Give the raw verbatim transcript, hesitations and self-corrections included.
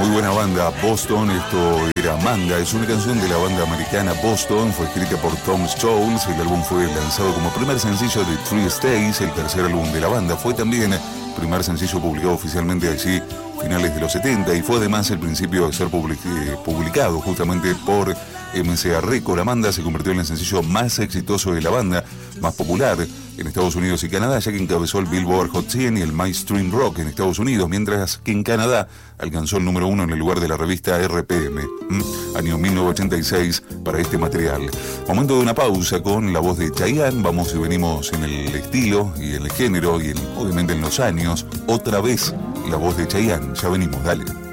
muy buena banda, Boston. Esto era Manga, es una canción de la banda americana Boston. Fue escrita por Tom Jones. El álbum fue lanzado como primer sencillo de Three Stays, el tercer álbum de la banda. Fue también el primer sencillo publicado oficialmente allí finales de los setenta y fue además el principio de ser public publicado justamente por M C A Record. Amanda se convirtió en el sencillo más exitoso de la banda, más popular en Estados Unidos y Canadá, ya que encabezó el Billboard Hot cien y el Mainstream Rock en Estados Unidos, mientras que en Canadá alcanzó el número uno en el lugar de la revista R P M, ¿Mm? año mil novecientos ochenta y seis para este material. Momento de una pausa con la voz de Chayanne. Vamos y venimos en el estilo y en el género y en, obviamente en los años. Otra vez la voz de Chayanne. Ya venimos, dale.